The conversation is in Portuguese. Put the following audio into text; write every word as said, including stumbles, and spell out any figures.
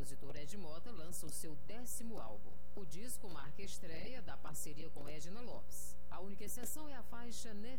compositor Ed Mota lança o seu décimo álbum. O disco marca a estreia da parceria com Edna Lopes. A única exceção é a faixa